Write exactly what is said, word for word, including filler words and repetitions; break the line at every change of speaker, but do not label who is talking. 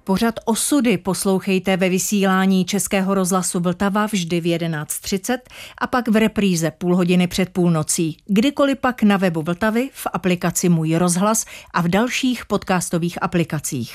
Pořad Osudy poslouchejte ve vysílání Českého rozhlasu Vltava vždy v jedenáct třicet a pak v repríze půl hodiny před půlnocí. Kdykoliv pak na webu Vltavy, v aplikaci Můj rozhlas a v dalších podcastových aplikacích.